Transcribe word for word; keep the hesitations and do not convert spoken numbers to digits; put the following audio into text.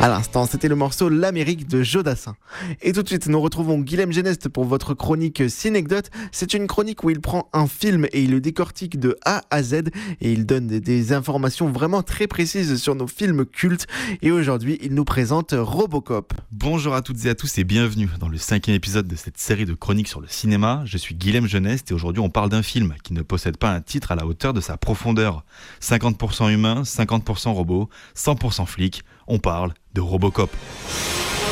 À l'instant, c'était le morceau L'Amérique de Jodassin. Et tout de suite, nous retrouvons Guilhem Genest pour votre chronique Cinecdote. C'est une chronique où il prend un film et il le décortique de A à Z et il donne des informations vraiment très précises sur nos films cultes. Et aujourd'hui, il nous présente Robocop. Bonjour à toutes et à tous et bienvenue dans le cinquième épisode de cette série de chroniques sur le cinéma. Je suis Guilhem Genest et aujourd'hui on parle d'un film qui ne possède pas un titre à la hauteur de sa profondeur. cinquante pour cent humain, cinquante pour cent robot, cent pour cent flic, on parle de Robocop.